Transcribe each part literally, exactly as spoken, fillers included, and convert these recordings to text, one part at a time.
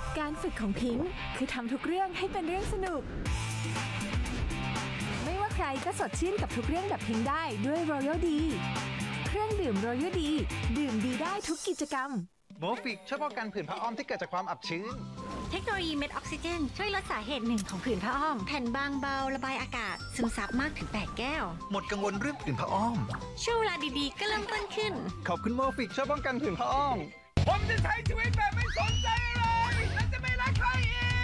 การฝึกของพิงค์คือทำทุกเรื่องให้เป็นเรื่องสนุกไม่ว่าใครก็สดชื่นกับทุกเรื่องแบบพิงค์ได้ด้วย Royal ดี เครื่องดื่ม Royal ดีดื่มดีได้ทุกกิจกรรมโมฟิกช่วยป้องกันผื่นผ้าอ้อมที่เกิดจากความอับชื้นเทคโนโลยีเม็ดออกซิเจนช่วยลดสาเหตุหนึ่งของผื่นผ้าอ้อมแผ่นบางเบาระบายอากาศซึมซับมากถึงแปดแก้วหมดกังวลเรื่องผื่นผ้าอ้อมช่วงเวลาดีๆก็เริ่มต้นขึ้นขอบคุณโมฟิกช่วยป้องกันผื่นผ้าอ้อมผมจะใช้ชีวิตแบบไม่สนใจอะไรและจะไม่รักใครอีก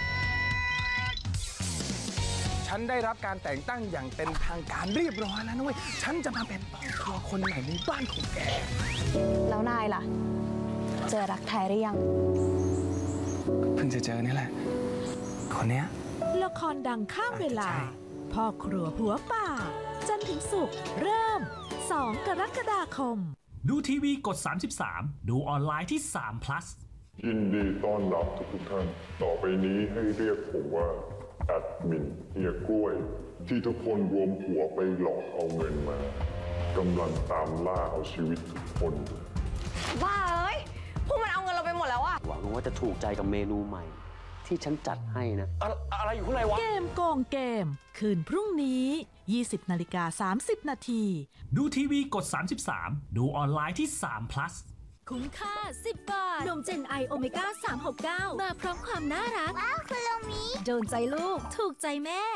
ฉันได้รับการแต่งตั้งอย่างเป็นทางการเรียบร้อยแล้วนุ้ยฉันจะมาเป็นพ่อครัวคนใหม่ในบ้านของแกแล้วนายล่ะเจอรักแท้หรือยังเพิ่งจะเจอนี่แหละคนเนี้ยละครดังข้ามเวลาพ่อครัวหัวป่าจันทร์ถึงศุกร์เริ่มสองกรกฎาคมดูทีวีกดสามสิบสามดูออนไลน์ที่สาม plus ยินดีต้อนรับทุกท่านต่อไปนี้ให้เรียกผมว่าแอดมินเฮียกล้วยที่ทุกคนรวมหัวไปหลอกเอาเงินมากำลังตามล่าเอาชีวิตทุกคนว้าเอ้ยพวกมันเอาเงินเราไปหมดแล้วอะหวังว่าจะถูกใจกับเมนูใหม่ที่ฉันจัดให้นะอะอะไรอยู่ข้างในวะเกมโกงเกมคืนพรุ่งนี้ยี่สิบนาฬิกาสามสิบนาทีดูทีวีกดสามสิบสามดูออนไลน์ที่สาม plus คุ้มค่าสิบบาทนมเจนไอโอเมก้าสามหกเก้ามาพร้อมความน่ารักว้าวคุณลุงมีโดนใจลูกถูกใจแม่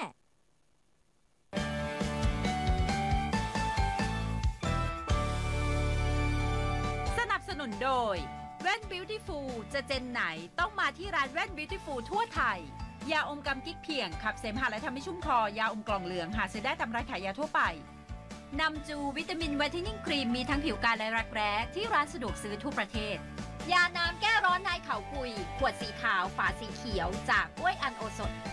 สนับสนุนโดยแว่น Beautiful จะเจนไหนต้องมาที่ร้านแว่น Beautiful ทั่วไทยยาอมกำกิ๊กเพียงขับเสมหะและทำให้ชุ่มคอยาอมกล่องเหลืองหาซื้อได้ตามร้านขายยาทั่วไปนำจูวิตามินไวท์เทนนิ่งครีมมีทั้งผิวกายและรักแร้ที่ร้านสะดวกซื้อทั่วประเทศยาน้ำแก้ร้อนนายเขากุยขวดสีขาวฝาสีเขียวจากกล้วยอันโอสถ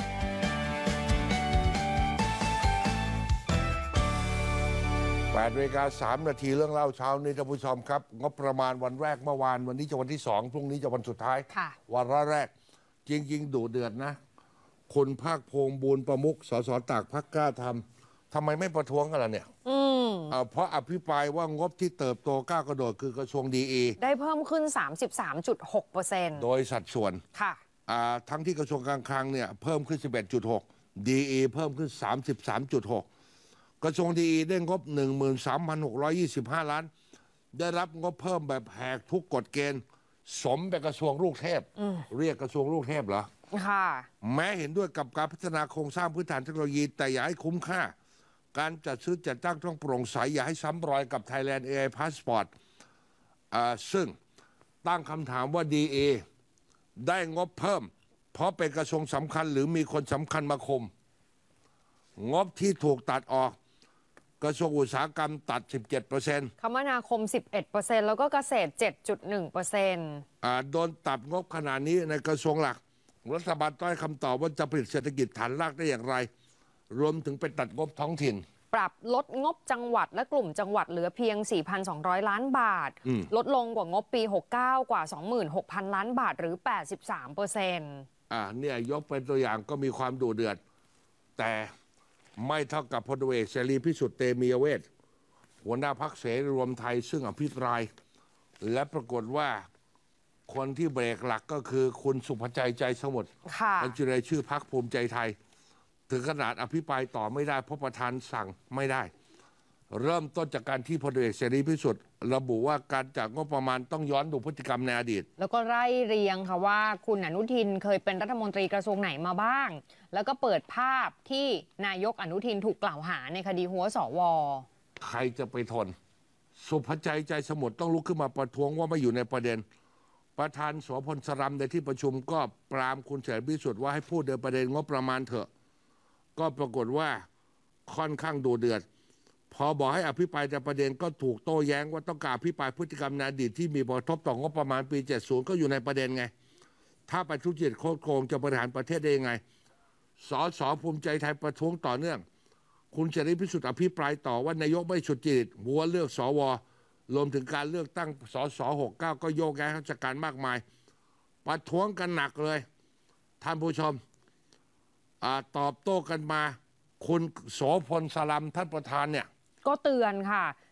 แปดนาฬิกาสามนาทีเรื่องเล่าเช้านี้ท่านผู้ชมครับงบประมาณวันแรกเมื่อวานวันนี้จะวันที่สองพรุ่งนี้จะวันสุดท้ายวันแรกจริงๆดุเดือดนะคนภาคพงบูรณ์ประมุขสสตากพรรคกล้าทำทำไมไม่ประท้วงกันล่ะเนี่ยอืมเพราะอภิปรายว่างบที่เติบโตก้าวกระโดดคือกระทรวงดีอีได้เพิ่มขึ้น สามสิบสามจุดหกเปอร์เซ็นต์โดยสัดส่วนค่ะทั้งที่กระทรวงการคลังเนี่ยเพิ่มขึ้น สิบเอ็ดจุดหก ดีอีเพิ่มขึ้น สามสิบสามจุดหกกระทรวงดีได้งบ หนึ่งหมื่นสามพันหกร้อยยี่สิบห้า ล้านได้รับงบเพิ่มแบบแหกทุกกฎเกณฑ์สมเป็นกระทรวงลูกเทพเรียกกระทรวงลูกเทพเหรอค่ะแม้เห็นด้วยกับการพัฒนาโครงสร้างพื้นฐานเทคโนโลยีแต่อย่าให้คุ้มค่าการจัดซื้อจัดตั้งต้องโปร่งใสอย่าให้ซ้ำรอยกับ Thailand เอ ไอ Passport ซึ่งตั้งคำถามว่า ดี เอ ได้งบเพิ่มเพราะเป็นกระทรวงสำคัญหรือมีคนสำคัญมาคุมงบที่ถูกตัดออกกระทรวงอุตสาหกรรมตัด สิบเจ็ดเปอร์เซ็นต์คมนาคม สิบเอ็ดเปอร์เซ็นต์ แล้วก็เกษตร เจ็ดจุดหนึ่งเปอร์เซ็นต์อ่าโดนตัดงบขนาดนี้ในกระทรวงหลักรัฐบาลต้องให้คำตอบว่าจะผลิตเศรษฐกิจฐานรากได้อย่างไรรวมถึงไปตัดงบท้องถิ่นปรับลดงบจังหวัดและกลุ่มจังหวัดเหลือเพียง สี่พันสองร้อย ล้านบาทลดลงกว่างบปีหกสิบเก้ากว่า สองหมื่นหกพัน ล้านบาทหรือ แปดสิบสามเปอร์เซ็นต์อ่าเนี่ยยกเป็นตัวอย่างก็มีความดุเดือดแต่ไม่เท่ากับพลเอกเสรีพิสุทธิ์เตมียเวทหัวหน้าพรรคเสรีรวมไทยซึ่งอภิปรายและปรากฏว่าคนที่เบรกหลักก็คือคุณสุภชัยใจสมุทรบัญชีรายชื่อพรรคภูมิใจไทยถึงขนาดอภิปรายต่อไม่ได้เพราะประธานสั่งไม่ได้เริ่มต้นจากการที่พลเอกเสรีพิสุทธิ์ระบุว่าการจัดงบประมาณต้องย้อนดูพฤติกรรมในอดีตแล้วก็ไล่เรียงค่ะว่าคุณอนุทินเคยเป็นรัฐมนตรีกระทรวงไหนมาบ้างแล้วก็เปิดภาพที่นายกอนุทินถูกกล่าวหาในคดีหัวสวใครจะไปทนสุภชัยใจสมุทรต้องลุกขึ้นมาประท้วงว่าไม่อยู่ในประเด็นประธานโสพลสรัมในที่ประชุมก็ปรามคุณเสรีพิสุทธิ์ว่าให้พูดในประเด็นงบประมาณเถอะก็ปรากฏว่าค่อนข้างดุเดือดพอบอกให้อภิปรายแต่ประเด็นก็ถูกโต้แย้งว่าต้องการอภิปรายพฤติกรรมในอดีตที่มีผลกระทบต่องบประมาณปีเจ็ดสิบก็อยู่ในประเด็นไงถ้าไปทุจริตโคตรโกงจะบริหารประเทศได้ยังไงสสภูมิใจไทยประท้วงต่อเนื่องคุณเสรีพิสุทธิ์อภิปรายต่อว่านายกไม่สุจริตหัวเลือกสวรวมถึงการเลือกตั้งสสหกสิบเก้าก็โยกย้ายราชการมากมายประท้วงกันหนักเลยท่านผู้ชมตอบโต้กันมาคุณโสพลสรัมท่านประธานเนี่ยก็เตือนค่ะ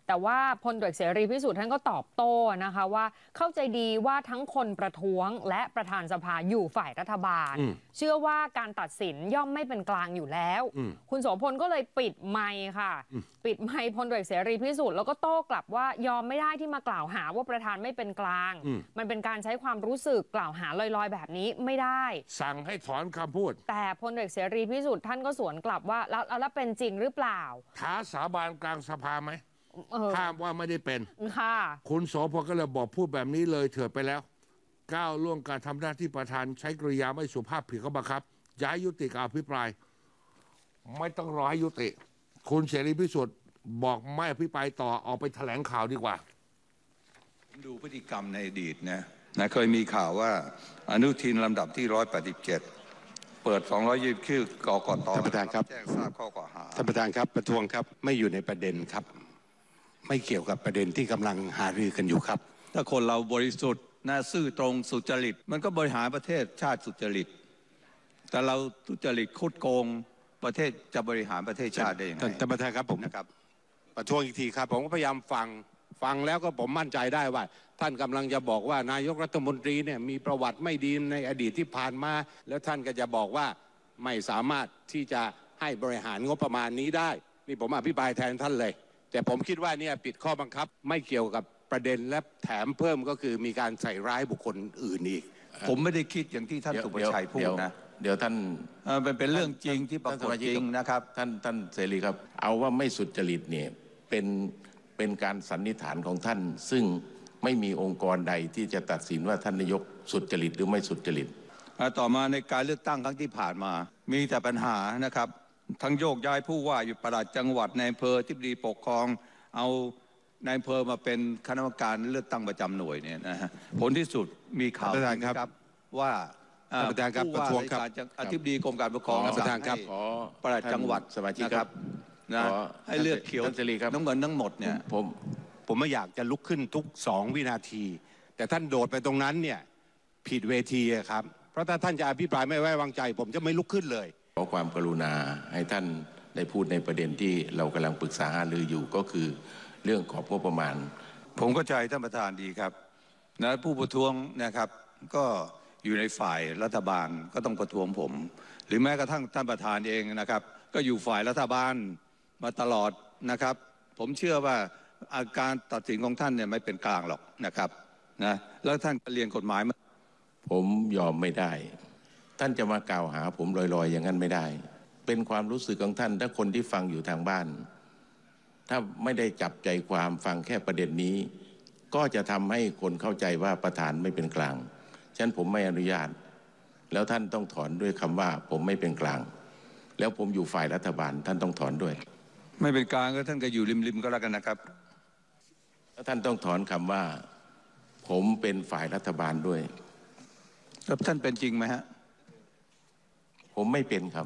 แต่ว่าพลตำรวจเสรีพิสุทธิ์ท่านก็ตอบโต้นะคะว่าเข้าใจดีว่าทั้งคนประท้วงและประธานสภาอยู่ฝ่ายรัฐบาลเชื่อว่าการตัดสินย่อมไม่เป็นกลางอยู่แล้วคุณโสพลก็เลยปิดไมค์ค่ะปิดไมค์พลตำรวจเสรีพิสุทธิ์แล้วก็โต้กลับว่ายอมไม่ได้ที่มากล่าวหาว่าประธานไม่เป็นกลางมันเป็นการใช้ความรู้สึกกล่าวหาลอยๆแบบนี้ไม่ได้สั่งให้ถอนคำพูดแต่พลตำรวจเสรีพิสุทธิ์ท่านก็สวนกลับว่าแล้วแล้วเป็นจริงหรือเปล่าท้าสาบานกลางสภาไหมถ้าว่าไม่ได้เป็นค่ะคุณโสพลก็เลยบอกพูดแบบนี้เลยเถิดไปแล้วก้าวล่วงการทำหน้าที่ประธานใช้กริยาไม่สุภาพผิดข้อบังคับย้ายยุติการอภิปรายไม่ต้องรอให้ยุติคุณเสรีพิสุทธิ์บอกไม่อภิปรายต่อออกไปแถลงข่าวดีกว่าดูพฤติกรรมในอดีตนะนะเคยมีข่าวว่าอนุทินลำดับที่หนึ่งร้อยแปดสิบเจ็ดเปิดสองร้อยยี่สิบชื่อกกต. ท่านประธานครับแจ้งทราบข้อกล่าวหาท่านประธานครับประท้วงครับไม่อยู่ในประเด็นครับไม่เกี่ยวกับประเด็นที่กำลังหารือกันอยู่ครับถ้าคนเราบริสุทธิ์น่าซื่อตรงสุจริตมันก็บริหารประเทศชาติสุจริตแต่เราทุจริตคดโกงประเทศจะบริหารประเทศชาติได้ยังไงท่านประธานครับผมนะครับประท้วงอีกทีครับผมก็พยายามฟังฟังแล้วก็ผมมั่นใจได้ว่าท่านกำลังจะบอกว่านายกรัฐมนตรีเนี่ยมีประวัติไม่ดีในอดีตที่ผ่านมาแล้วท่านก็จะบอกว่าไม่สามารถที่จะให้บริหารงบประมาณนี้ได้นี่ผมอภิปรายแทนท่านเลยแต่ผมคิดว่าเนี่ยผิดข้อบังคับไม่เกี่ยวกับประเด็นและแถมเพิ่มก็คือมีการใส่ร้ายบุคคลอื่นอีกผมไม่ได้คิดอย่างที่ท่านสุประชัยพูดนะเดี๋ยวท่านมันเป็นเรื่องจริงที่ปรากฏจริงนะครับท่านท่านเสรีครับเอาว่าไม่สุจริตเนี่ยเป็นเป็นการสันนิษฐานของท่านซึ่งไม่มีองค์กรใดที่จะตัดสินว่าท่านนายกสุจริตหรือไม่สุจริตต่อมาในการเลือกตั้งครั้งที่ผ่านมามีแต่ปัญหานะครับทั้งโยกย้ายผู้ว่าอยู่ประหลัดจังหวัดในอำเภอทิบดีปกครองเอาในอำเภอมาเป็นคณะกรรมการเลือกตั้งประจำหน่วยเนี่ยนะฮะผลที่สุดมีข่าวนะครับว่าประธานครับประท้วงครับอธิบดีกรมการปกครองประธานครับประหลัดจังหวัดสมาชิกครับนะให้เลือกเขียวน้ำเงินทั้งหมดเนี่ยผมผมไม่อยากจะลุกขึ้นทุกสองวินาทีแต่ท่านโดดไปตรงนั้นเนี่ยผิดเวทีครับเพราะถ้าท่านจะอภิปรายไม่ไว้วางใจผมจะไม่ลุกขึ้นเลยขอความกรุณาให้ท่านได้พูดในประเด็นที่เรากำลังปรึกษาหารืออยู่ก็คือเรื่องของงบประมาณผมเข้าใจท่านประธานดีครับนะผู้ประท้วงนะครับก็อยู่ในฝ่ายรัฐบาลก็ต้องประท้วงผมหรือแม้กระทั่งท่านประธานเองนะครับก็อยู่ฝ่ายรัฐบาลมาตลอดนะครับผมเชื่อว่าอาการตัดสินของท่านเนี่ยไม่เป็นกลางหรอกนะครับนะแล้วท่านเรียนกฎหมายมาผมยอมไม่ได้ท่านจะมากล่าวหาผมลอยๆอย่างนั้นไม่ได้เป็นความรู้สึกของท่านถ้าคนที่ฟังอยู่ทางบ้านถ้าไม่ได้จับใจความฟังแค่ประเด็นนี้ก็จะทำให้คนเข้าใจว่าประธานไม่เป็นกลางฉะนั้นผมไม่อนุญาตแล้วท่านต้องถอนด้วยคำว่าผมไม่เป็นกลางแล้วผมอยู่ฝ่ายรัฐบาลท่านต้องถอนด้วยไม่เป็นกลางก็ท่านก็อยู่ริมๆก็แล้วกันนะครับแล้วท่านต้องถอนคำว่าผมเป็นฝ่ายรัฐบาลด้วยแล้วท่านเป็นจริงไหมฮะผมไม่เป็นครับ